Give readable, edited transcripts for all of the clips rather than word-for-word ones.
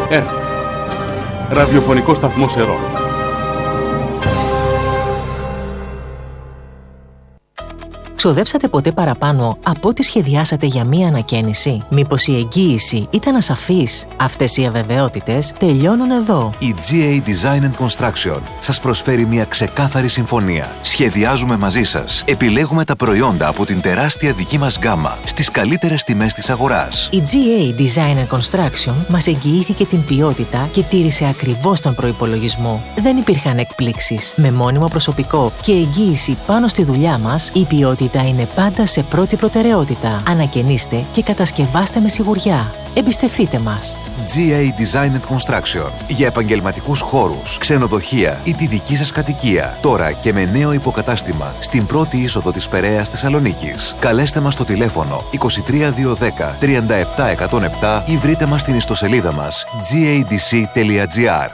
ΕΡΤ, ραδιοφωνικό σταθμό Σερών. Ξοδέψατε ποτέ παραπάνω από ό,τι σχεδιάσατε για μία ανακαίνιση? Μήπως η εγγύηση ήταν ασαφής? Αυτές οι αβεβαιότητες τελειώνουν εδώ. Η GA Design and Construction σας προσφέρει μια ξεκάθαρη συμφωνία. Σχεδιάζουμε μαζί σας. Επιλέγουμε τα προϊόντα από την τεράστια δική μας γκάμα στις καλύτερες τιμές της αγοράς. Η GA Design and Construction μας εγγυήθηκε την ποιότητα και τήρησε ακριβώς τον προϋπολογισμό. Δεν υπήρχαν εκπλήξεις. Με μόνιμο προσωπικό και εγγύηση πάνω στη δουλειά μας, η ποιότητα είναι πάντα σε πρώτη προτεραιότητα. Ανακαινήστε και κατασκευάστε με σιγουριά. Εμπιστευτείτε μας. GA Design and Construction. Για επαγγελματικούς χώρους, ξενοδοχεία ή τη δική σας κατοικία. Τώρα και με νέο υποκατάστημα στην πρώτη είσοδο της Περαίας Θεσσαλονίκης. Καλέστε μας στο τηλέφωνο 23210 37107 ή βρείτε μας στην ιστοσελίδα μας gadc.gr.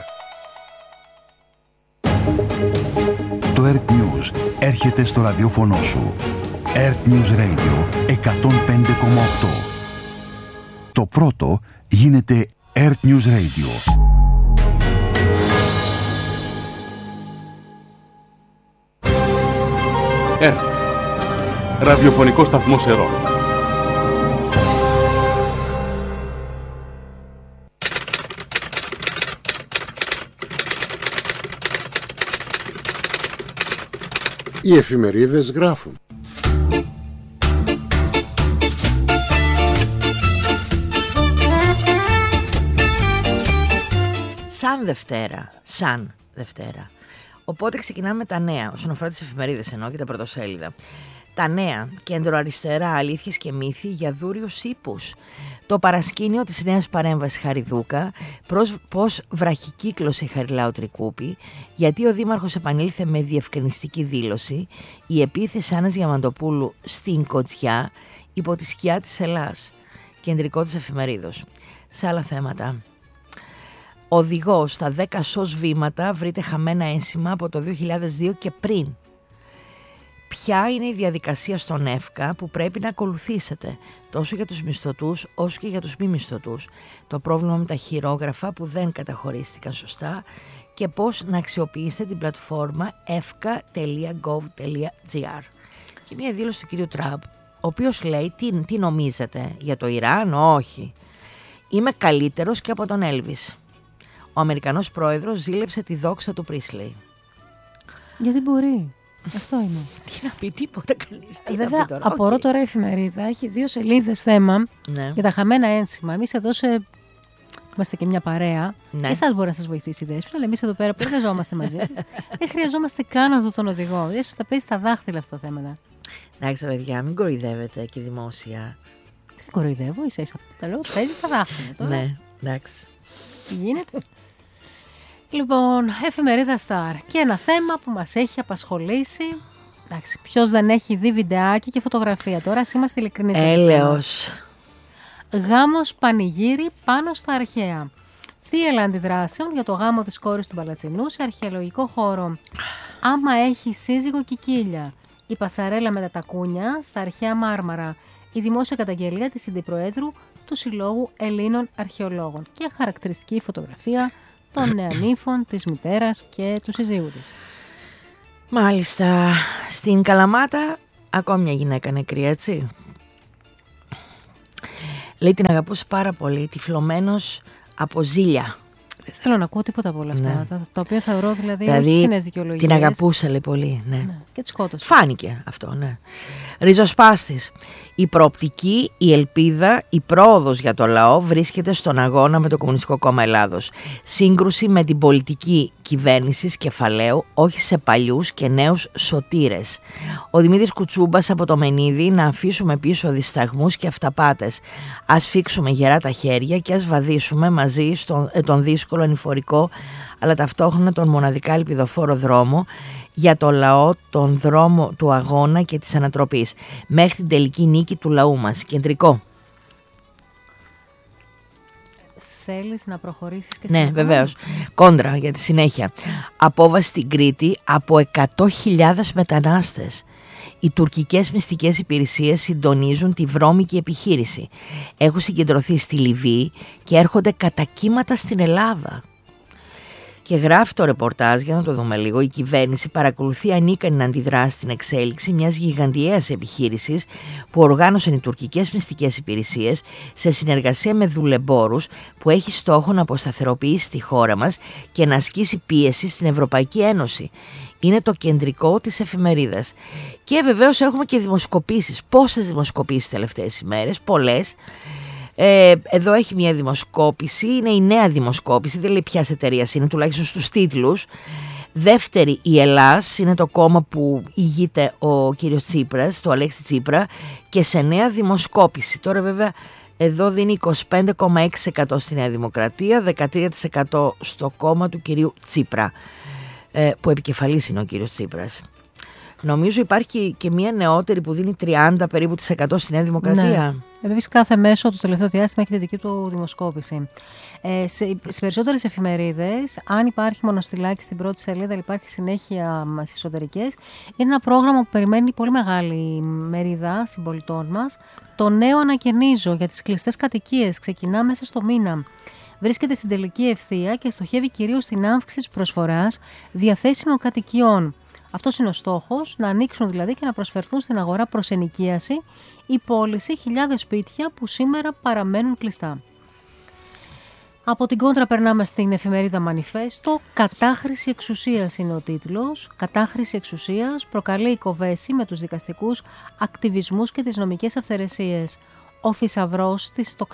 Το Earth News έρχεται στο ραδιόφωνο σου. Earth News Radio 105,8. Το πρώτο γίνεται Earth News Radio. ΕΡΤ, ραδιοφωνικό σταθμό Σερών. Οι εφημερίδες γράφουν. Σαν Δευτέρα. Οπότε ξεκινάμε με τα νέα, όσον αφορά τις εφημερίδες εννοώ και τα πρωτοσέλιδα. Τα νέα, κέντρο-αριστερά, αλήθειες και μύθοι για δούριους ύπους. Το παρασκήνιο της νέας παρέμβασης Χαριδούκα, πώς βραχικύκλωσε η Χαριλάου Τρικούπη, γιατί ο Δήμαρχος επανήλθε με διευκρινιστική δήλωση, η επίθεση Άννας Διαμαντοπούλου στην Κοτσιά υπό τη σκιά της Ελλάς, κεντρικό της εφημερίδος. Σε άλλα θέματα. Οδηγός στα 10 σως βήματα βρείτε χαμένα ένσημα από το 2002 και πριν. Ποια είναι η διαδικασία στον ΕΦΚΑ που πρέπει να ακολουθήσετε τόσο για τους μισθωτούς όσο και για τους μη μισθωτούς, το πρόβλημα με τα χειρόγραφα που δεν καταχωρίστηκαν σωστά και πώς να αξιοποιήσετε την πλατφόρμα efka.gov.gr. Και μια δήλωση του κυρίου Τραμπ, ο οποίος λέει τι νομίζετε για το Ιράν? Όχι, είμαι καλύτερος και από τον Έλβις. Ο Αμερικανός πρόεδρος ζήλεψε τη δόξα του Πρίσλεϊ. Γιατί μπορεί. Αυτό είναι. Τι να πει, τίποτα κανείς. Βέβαια, απορώ τώρα η εφημερίδα. Έχει 2 σελίδες θέμα για τα χαμένα ένσημα. Εμείς εδώ είμαστε και μια παρέα. Και εσάς μπορεί να σας βοηθήσει η Δέσποινα, αλλά εμείς εδώ πέρα που εργαζόμαστε μαζί της, δεν χρειαζόμαστε καν αυτόν τον οδηγό. Η Δέσποινα τα παίζει στα δάχτυλα αυτά τα θέματα. Εντάξει, παιδιά, μην κοροϊδεύετε και δημόσια. Δεν κοροϊδεύω, ίσα-ίσα. Τα λέω, παίζει στα δάχτυλα τώρα. Ναι, εντάξει. Τι γίνεται. Λοιπόν, εφημερίδα Star. Και ένα θέμα που μας έχει απασχολήσει. Εντάξει, ποιος δεν έχει δει βιντεάκι και φωτογραφία? Τώρα είμαστε ειλικρινείς. Έλεος. Γάμος πανηγύρι πάνω στα αρχαία. Θύελλα αντιδράσεων για το γάμο της κόρης του Παλατσινού σε αρχαιολογικό χώρο. Άμα έχει σύζυγο κικίλια. Η πασαρέλα με τα τακούνια στα αρχαία Μάρμαρα. Η δημόσια καταγγελία της Αντιπροέδρου του Συλλόγου Ελλήνων Αρχαιολόγων. Και χαρακτηριστική φωτογραφία των νεανύφων, της μητέρας και του συζύγου της. Μάλιστα. Στην Καλαμάτα ακόμη μια γυναίκα νεκρή, έτσι. Λέει την αγαπούσε πάρα πολύ, τυφλωμένος από ζήλια. Δεν θέλω να ακούω τίποτα από όλα αυτά. Ναι. Τα οποία θεωρώ δηλαδή όχι δικαιολογίες. Την αγαπούσε, λέει, πολύ. Ναι. Και τη σκότωσε. Φάνηκε αυτό, ναι. Ριζοσπάστης. Η προοπτική, η ελπίδα, η πρόοδος για το λαό βρίσκεται στον αγώνα με το Κομμουνιστικό Κόμμα Ελλάδος. Σύγκρουση με την πολιτική κυβέρνηση κεφαλαίου, όχι σε παλιούς και νέους σωτήρες. Ο Δημήτρης Κουτσούμπας από το Μενίδη, να αφήσουμε πίσω δισταγμούς και αυταπάτες. Ας φίξουμε γερά τα χέρια και ας βαδίσουμε μαζί τον δύσκολο ανηφορικό, αλλά ταυτόχρονα τον μοναδικά ελπιδοφόρο δρόμο για το λαό, τον δρόμο του αγώνα και της ανατροπής, μέχρι την τελική νίκη του λαού μας. Κεντρικό. Θέλεις να προχωρήσεις και ναι, βεβαίως. Κόντρα για τη συνέχεια. Απόβαση στην Κρήτη από 100.000 μετανάστες. Οι τουρκικές μυστικές υπηρεσίες συντονίζουν τη βρώμικη επιχείρηση. Έχουν συγκεντρωθεί στη Λιβύη και έρχονται κατά κύματα στην Ελλάδα. Και γράφει το ρεπορτάζ, για να το δούμε λίγο, η κυβέρνηση παρακολουθεί ανίκανη να αντιδράσει στην εξέλιξη μιας γιγαντιαίας επιχείρησης που οργάνωσαν οι τουρκικές μυστικές υπηρεσίες σε συνεργασία με δουλεμπόρους, που έχει στόχο να αποσταθεροποιήσει τη χώρα μας και να ασκήσει πίεση στην Ευρωπαϊκή Ένωση. Είναι το κεντρικό της εφημερίδας. Και βεβαίως έχουμε και δημοσκοπήσεις. Πόσες δημοσκοπήσεις τελευταίες ημέρες? Πολλές. Εδώ έχει μια δημοσκόπηση, είναι η Νέα Δημοσκόπηση, δεν λέει ποιας εταιρείας είναι, τουλάχιστον στους τίτλους. Δεύτερη η Ελλάς, είναι το κόμμα που ηγείται ο κύριος Τσίπρας, το Αλέξη Τσίπρα, και σε Νέα Δημοσκόπηση. Τώρα βέβαια εδώ δίνει 25,6% στη Νέα Δημοκρατία, 13% στο κόμμα του κυρίου Τσίπρα, που επικεφαλής είναι ο κύριος Τσίπρας. Νομίζω υπάρχει και μια νεότερη που δίνει 30 περίπου της 100 στη Νέα Δημοκρατία. Ναι. Επίσης κάθε μέσο το τελευταίο διάστημα έχει τη δική του δημοσκόπηση. Σε περισσότερες εφημερίδες, αν υπάρχει μονοστιλάκι στην πρώτη σελίδα, υπάρχει συνέχεια στις εσωτερικές, είναι ένα πρόγραμμα που περιμένει πολύ μεγάλη μερίδα συμπολιτών μας. Το νέο ανακαινίζω για τις κλειστές κατοικίες ξεκινά μέσα στο μήνα. Βρίσκεται στην τελική ευθεία και στοχεύει κυρίως στην αύξηση της προσφοράς διαθέσιμων κατοικιών. Αυτός είναι ο στόχος, να ανοίξουν δηλαδή και να προσφερθούν στην αγορά προς ενοικίαση ή πώληση χιλιάδες σπίτια που σήμερα παραμένουν κλειστά. Από την κόντρα περνάμε στην εφημερίδα Μανιφέστο. Κατάχρηση εξουσίας είναι ο τίτλος. Κατάχρηση εξουσίας προκαλεί η κοβέση με τους δικαστικούς ακτιβισμούς και τις νομικές αυθαιρεσίες. Ο θησαυρός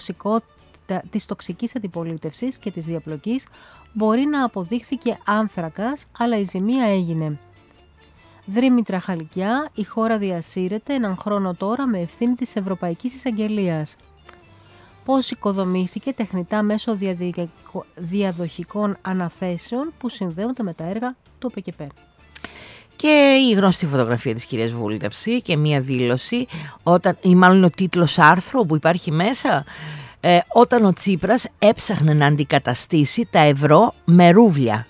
της τοξικής αντιπολίτευσης και της διαπλοκής μπορεί να αποδείχθηκε άνθρακας, αλλά η ζημία έγινε. Δρύμη τραχαλικιά, η χώρα διασύρεται έναν χρόνο τώρα με ευθύνη της Ευρωπαϊκής Εισαγγελίας. Πώς οικοδομήθηκε τεχνητά μέσω διαδοχικών αναθέσεων που συνδέονται με τα έργα του ΟΠΕΚΕΠΕ. Και η γνωστή φωτογραφία της κυρίας Βούλτεψη και μία δήλωση, ή μάλλον είναι ο τίτλος άρθρου που υπάρχει μέσα, όταν ο Τσίπρας έψαχνε να αντικαταστήσει τα ευρώ με ρούβλια.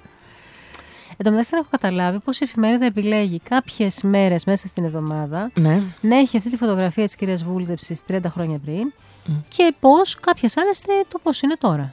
Εν τω μεταξύ, δεν έχω καταλάβει πώς η εφημερίδα επιλέγει κάποιες μέρες μέσα στην εβδομάδα να έχει αυτή τη φωτογραφία της κυρίας Βούλτεψης 30 χρόνια πριν και πώς κάποιες άλλες το πώς είναι τώρα.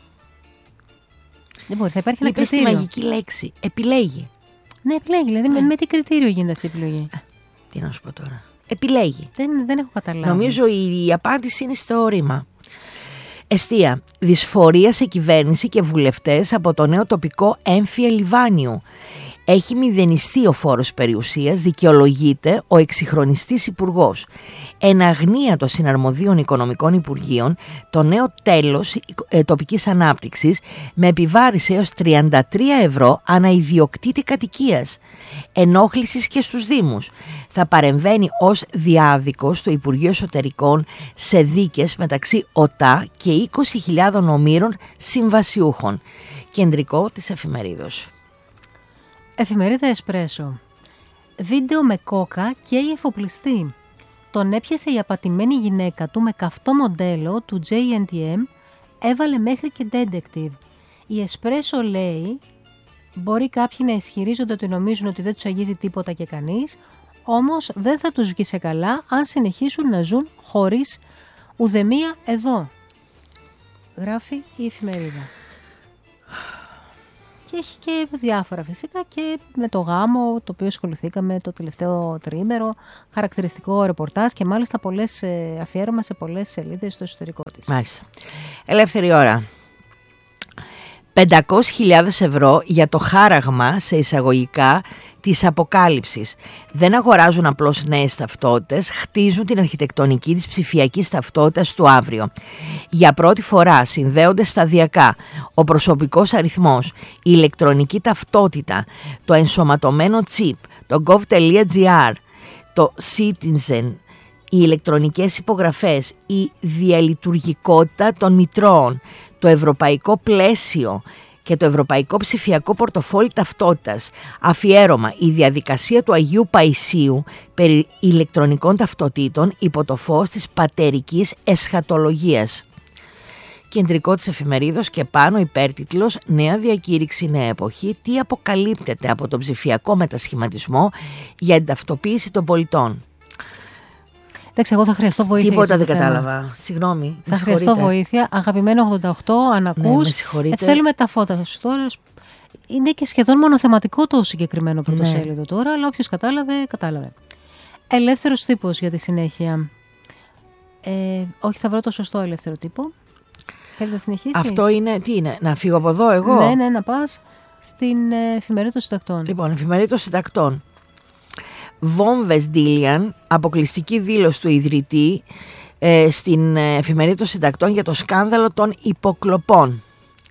Δεν μπορεί, θα υπάρχει ένα κριτήριο. Είπες τη μαγική λέξη, επιλέγει. Ναι, επιλέγει, δηλαδή με τι κριτήριο γίνεται αυτή η επιλογή? Τι να σου πω τώρα. Επιλέγει. Δεν έχω καταλάβει. Νομίζω η απάντηση είναι στο ρήμα. Εστία. Δυσφορία σε κυβέρνηση και βουλευτές από το νέο τοπικό έμφυε Λιβάνιου. Έχει μηδενιστεί ο φόρος περιουσίας, δικαιολογείται ο εξυγχρονιστής υπουργός. Εν αγνία των συναρμοδίων οικονομικών υπουργείων, το νέο τέλος τοπικής ανάπτυξης με επιβάρηση έως 33 ευρώ ανά ιδιοκτήτη κατοικίας. Ενόχλησης και στους Δήμους. Θα παρεμβαίνει ως διάδικος στο Υπουργείο Εσωτερικών σε δίκες μεταξύ ΟΤΑ και 20.000 ομήρων συμβασιούχων. Κεντρικό της εφημερίδος. Εφημερίδα Εσπρέσο. Βίντεο με κόκα και η εφοπλιστή. Τον έπιασε η απατημένη γυναίκα του με καυτό μοντέλο του JNTM, έβαλε μέχρι και detective. Η Εσπρέσο λέει, μπορεί κάποιοι να ισχυρίζονται ότι νομίζουν ότι δεν τους αγγίζει τίποτα και κανείς, όμως δεν θα τους βγει σε καλά αν συνεχίσουν να ζουν χωρίς ουδεμία εδώ. Γράφει η εφημερίδα. Και έχει και διάφορα φυσικά και με το γάμο το οποίο ασχοληθήκαμε το τελευταίο τριήμερο, χαρακτηριστικό ρεπορτάζ και μάλιστα αφιέρωμα σε πολλές σελίδες στο εσωτερικό της. Μάλιστα. Ελεύθερη ώρα. 500.000 ευρώ για το χάραγμα σε εισαγωγικά της αποκάλυψης. Δεν αγοράζουν απλώς νέες ταυτότητες, χτίζουν την αρχιτεκτονική της ψηφιακής ταυτότητας του αύριο. Για πρώτη φορά συνδέονται σταδιακά ο προσωπικός αριθμός, η ηλεκτρονική ταυτότητα, το ενσωματωμένο chip, το gov.gr, το citizen, οι ηλεκτρονικές υπογραφές, η διαλειτουργικότητα των μητρώων, το ευρωπαϊκό πλαίσιο και το ευρωπαϊκό ψηφιακό πορτοφόλι ταυτότητας. Αφιέρωμα η διαδικασία του Αγίου Παϊσίου περί ηλεκτρονικών ταυτοτήτων υπό το φως της πατερικής εσχατολογίας. Κεντρικό της εφημερίδος και πάνω υπέρτιτλος «Νέα διακήρυξη, νέα εποχή. Τι αποκαλύπτεται από τον ψηφιακό μετασχηματισμό για την ταυτοποίηση των πολιτών». Εντάξει, εγώ θα χρειαστώ βοήθεια. Τίποτα δεν κατάλαβα. Συγγνώμη. Θα χρειαστώ βοήθεια. Αγαπημένο 88, αν ακούς. Με συγχωρείτε. Θέλουμε τα φώτα σου τώρα. Είναι και σχεδόν μονοθεματικό το συγκεκριμένο πρωτοσέλιδο τώρα, αλλά όποιος κατάλαβε, κατάλαβε. Ελεύθερος τύπος για τη συνέχεια. Όχι, θα βρω το σωστό ελεύθερο τύπο. Θέλεις να συνεχίσεις? Αυτό είναι, τι είναι, να φύγω από εδώ εγώ? Ναι, να πας στην εφημερίδα των συντακτών. Λοιπόν, εφημερίδα των συντακτών. Βόμβες Ντίλιαν, αποκλειστική δήλωση του ιδρυτή στην εφημερίδα των συντακτών για το σκάνδαλο των υποκλοπών.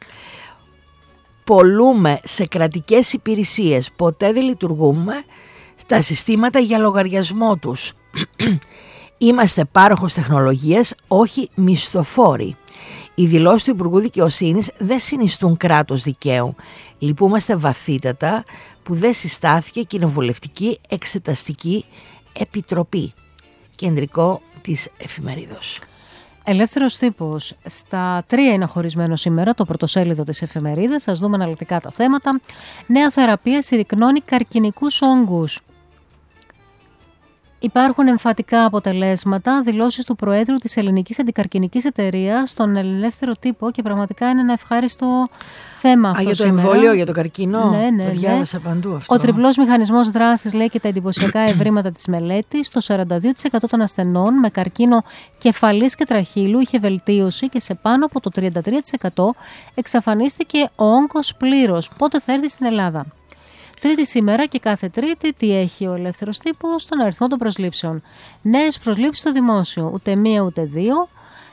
Πολλούμε σε κρατικές υπηρεσίες, ποτέ δεν λειτουργούμε στα συστήματα για λογαριασμό τους. Είμαστε πάροχος τεχνολογίας, όχι μισθοφόροι. Οι δηλώσεις του Υπουργού Δικαιοσύνης δεν συνιστούν κράτος δικαίου. Λυπούμαστε βαθύτατα που δεν συστάθηκε κοινοβουλευτική εξεταστική επιτροπή. Κεντρικό της εφημερίδος. Ελεύθερος τύπος. Στα 3 είναι χωρισμένο σήμερα το πρωτοσέλιδο της εφημερίδας. Ας δούμε αναλυτικά τα θέματα. Νέα θεραπεία συρρυκνώνει καρκινικούς όγκους. Υπάρχουν εμφατικά αποτελέσματα, δηλώσεις του Προέδρου της Ελληνικής Αντικαρκινικής Εταιρείας στον Ελεύθερο Τύπο και πραγματικά είναι ένα ευχάριστο θέμα αυτό για το σήμερα. εμβόλιο, για το καρκίνο. Ναι. Το διάβασα παντού αυτό. Ο τριπλός μηχανισμός δράσης, λέει, και τα εντυπωσιακά ευρήματα της μελέτης. Το 42% των ασθενών με καρκίνο κεφαλής και τραχύλου είχε βελτίωση και σε πάνω από το 33% εξαφανίστηκε ο όγκος πλήρως. Πότε θα έρθει στην Ελλάδα? Τρίτη σήμερα και κάθε Τρίτη τι έχει ο Ελεύθερος Τύπος? Στον αριθμό των προσλήψεων. Νέες προσλήψεις στο δημόσιο, ούτε μία ούτε δύο.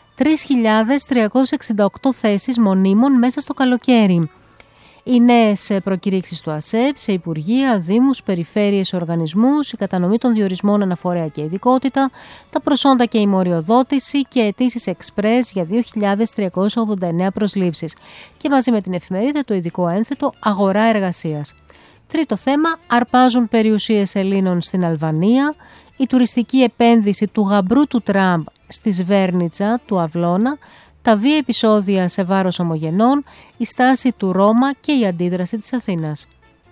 3.368 θέσεις μονίμων μέσα στο καλοκαίρι. Οι νέες προκηρύξεις του ΑΣΕΠ σε υπουργεία, δήμους, περιφέρειες, οργανισμούς, η κατανομή των διορισμών αναφορέα και ειδικότητα, τα προσόντα και η μοριοδότηση και αιτήσεις εξπρές για 2.389 προσλήψεις. Και μαζί με την εφημερίδα το ειδικό ένθετο αγορά εργασίας. Τρίτο θέμα, αρπάζουν περιουσίες Ελλήνων στην Αλβανία, η τουριστική επένδυση του γαμπρού του Τραμπ στη Σβέρνιτσα του Αυλώνα, τα βία επεισόδια σε βάρος ομογενών, η στάση του Ρώμα και η αντίδραση της Αθήνας.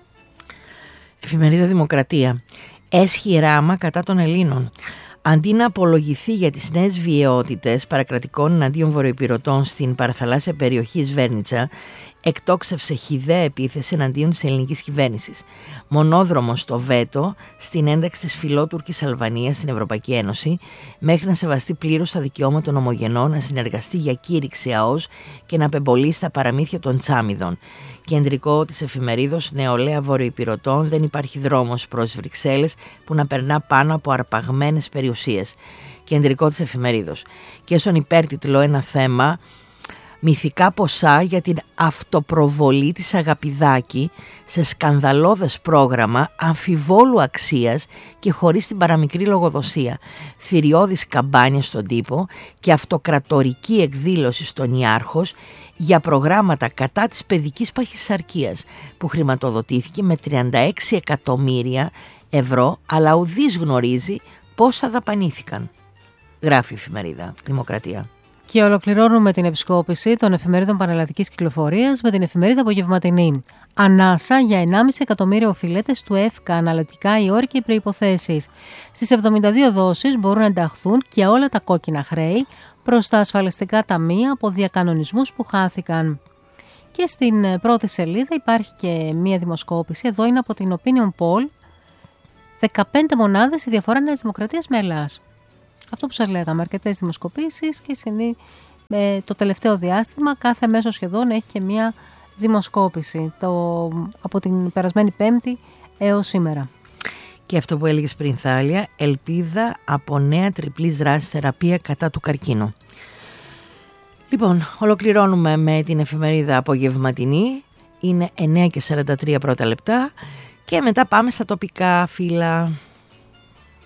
Εφημερίδα Δημοκρατία. Έσχη ράμα κατά των Ελλήνων. Αντί να απολογηθεί για τις νέες βιαιότητες παρακρατικών εναντίον βορειοϊπειρωτών στην παραθαλάσσια περιοχή Σβέρνιτσα, εκτόξευσε χυδαία επίθεση εναντίον της ελληνικής κυβέρνησης. Μονόδρομο στο βέτο στην ένταξη της φιλότουρκης Αλβανίας στην Ευρωπαϊκή Ένωση, μέχρι να σεβαστεί πλήρως τα δικαιώματα των ομογενών, να συνεργαστεί για κήρυξη ΑΟΣ και να απεμπολίσει τα παραμύθια των Τσάμιδων. Κεντρικό της εφημερίδος νεολαία βορειοϊπειρωτών, δεν υπάρχει δρόμος προς Βρυξέλλες που να περνά πάνω από αρπαγμένες περιουσίες. Κεντρικό της εφημερίδος. Και στον υπέρτιτλο ένα θέμα, μυθικά ποσά για την αυτοπροβολή της Αγαπηδάκη σε σκανδαλώδες πρόγραμμα αμφιβόλου αξίας και χωρίς την παραμικρή λογοδοσία. Θηριώδης καμπάνια στον τύπο και αυτοκρατορική εκδήλωση στον Ιάρχος για προγράμματα κατά της παιδικής παχυσαρκίας που χρηματοδοτήθηκε με 36 εκατομμύρια ευρώ, αλλά ουδής γνωρίζει πόσα δαπανήθηκαν. Γράφει η εφημερίδα Δημοκρατία. Και ολοκληρώνουμε την επισκόπηση των εφημερίδων πανελλαδικής κυκλοφορίας με την εφημερίδα Απογευματινή. Ανάσα για 1,5 εκατομμύριο οφειλέτες του ΕΦΚΑ, αναλυτικά οι όροι και οι προϋποθέσεις. Στις 72 δόσεις μπορούν να ενταχθούν και όλα τα κόκκινα χρέη προς τα ασφαλιστικά ταμεία από διακανονισμούς που χάθηκαν. Και στην πρώτη σελίδα υπάρχει και μία δημοσκόπηση, εδώ είναι από την Opinion Poll, 15 μονάδες η διαφορά Νέας Δημοκρατίας με Ελλάς. Αυτό που σας λέγαμε, αρκετές δημοσκοπήσεις και το τελευταίο διάστημα κάθε μέσο σχεδόν έχει και μία δημοσκόπηση από την περασμένη Πέμπτη έως σήμερα. Και αυτό που έλεγες πριν, Θάλια, ελπίδα από νέα τριπλής δράση θεραπεία κατά του καρκίνου. Λοιπόν, ολοκληρώνουμε με την εφημερίδα Απογευματινή. Είναι 9:43 πρώτα λεπτά και μετά πάμε στα τοπικά, φύλλα.